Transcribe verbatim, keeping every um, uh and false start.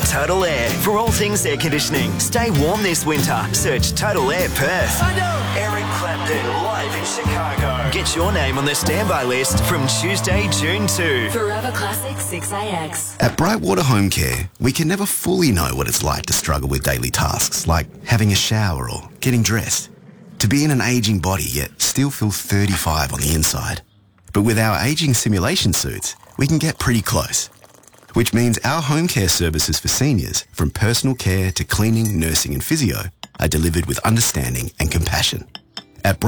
Total Air. For all things air conditioning, stay warm this winter. Search Total Air Perth. I know. Eric Clapton live in Chicago. Get your name on the standby list from Tuesday, June second. Forever Classic six A X. At Brightwater Home Care, we can never fully know what it's like to struggle with daily tasks like having a shower or getting dressed. To be in an ageing body yet still feel thirty-five on the inside. But with our ageing simulation suits, we can get pretty close. Which means our home care services for seniors, from personal care to cleaning, nursing and physio, are delivered with understanding and compassion.